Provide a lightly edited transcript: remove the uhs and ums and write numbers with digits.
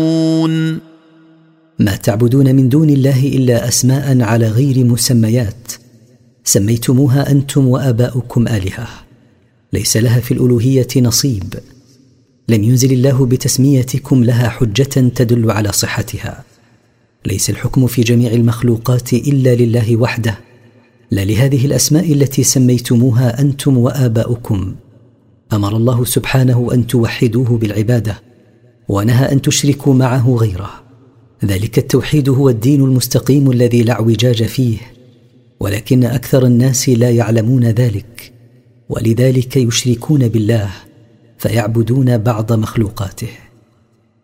ما تعبدون من دون الله إلا أسماء على غير مسميات سميتموها أنتم وآباؤكم آلهة، ليس لها في الألوهية نصيب. لم ينزل الله بتسميتكم لها حجة تدل على صحتها. ليس الحكم في جميع المخلوقات إلا لله وحده، لا لهذه الأسماء التي سميتموها أنتم وآباؤكم. أمر الله سبحانه أن توحدوه بالعبادة، ونهى أن تشركوا معه غيره. ذلك التوحيد هو الدين المستقيم الذي لا اعوجاج فيه، ولكن أكثر الناس لا يعلمون ذلك، ولذلك يشركون بالله فيعبدون بعض مخلوقاته.